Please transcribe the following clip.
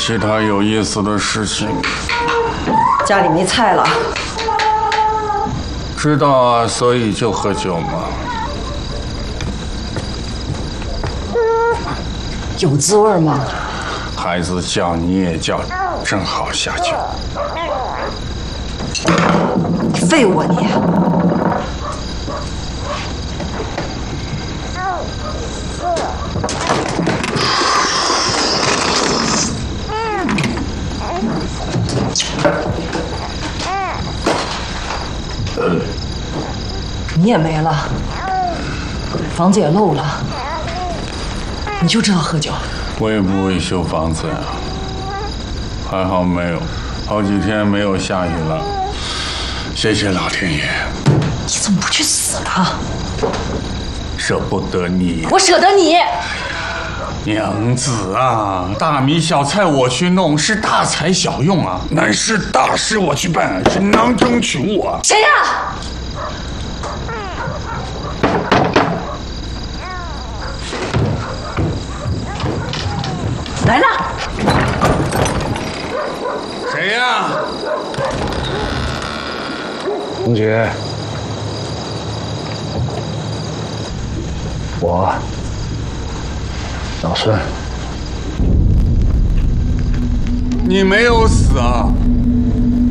其他有意思的事情。 家里没菜了。 知道啊，所以就喝酒嘛。 有滋味吗？ 孩子叫你也叫，正好下酒。 你废物啊你！你也没了，房子也漏了，你就知道喝酒。 我也不会修房子呀，还好没有，好几天没有下雨了，谢谢老天爷。 你怎么不去死呢？ 舍不得你， 我舍得你。 娘子啊，大米小菜我去弄，是大材小用啊；乃是大事我去办，是囊中取物啊。 谁呀？来了。 谁呀？ 同学，我老孙。 你没有死啊！